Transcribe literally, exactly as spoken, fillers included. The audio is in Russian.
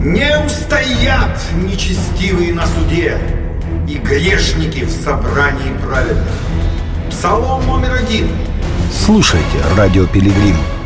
Не устоят нечестивые на суде и грешники в собрании праведных. Псалом номер один. Слушайте радио Пилигрим.